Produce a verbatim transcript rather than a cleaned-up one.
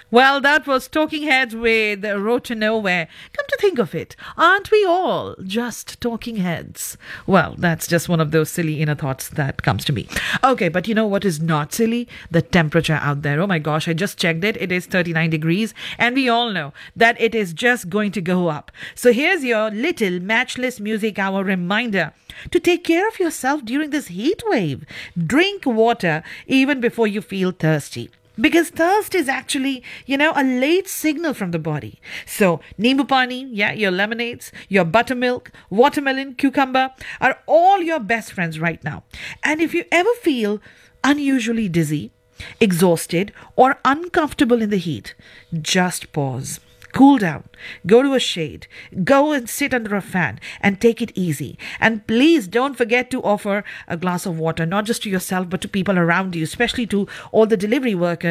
Well, that was Talking Heads with Road to Nowhere. Come to think of it, aren't we all just talking heads? Well, that's just one of those silly inner thoughts that comes to me. Okay, but you know what is not silly? The temperature out there. Oh my gosh, I just checked it. It is thirty-nine degrees, and we all know that it is just going to go up. So here's your little matchless music hour reminder to take care of yourself during this heat wave. Drink water even before you feel thirsty. Because thirst is actually, you know, a late signal from the body. So, Nimbu Pani, yeah, your lemonades, your buttermilk, watermelon, cucumber are all your best friends right now. And if you ever feel unusually dizzy, exhausted, or uncomfortable in the heat, just pause. Cool down, go to a shade, go and sit under a fan and take it easy. And please don't forget to offer a glass of water, not just to yourself, but to people around you, especially to all the delivery workers